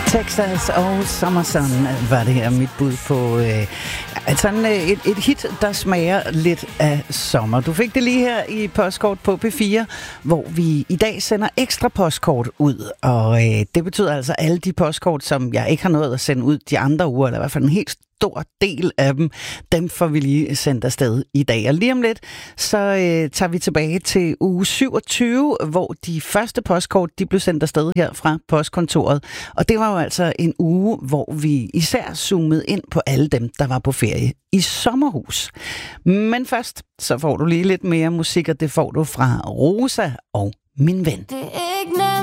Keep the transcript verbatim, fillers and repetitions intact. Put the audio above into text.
Texas og Summer Sun var det her mit bud på øh, altså en, et, et hit, der smager lidt af sommer. Du fik det lige her i postkort på P fire, hvor vi i dag sender ekstra postkort ud. Og øh, det betyder altså alle de postkort, som jeg ikke har nået at sende ud de andre uger, eller i hvert fald en helt stor del af dem, dem får vi lige sendt afsted i dag. Og lige om lidt, så øh, tager vi tilbage til uge syvogtyve, hvor de første postkort, de blev sendt afsted her fra postkontoret. Og det var jo altså en uge, hvor vi især zoomede ind på alle dem, der var på ferie i sommerhus. Men først, så får du lige lidt mere musik, og det får du fra Rosa og Min Ven.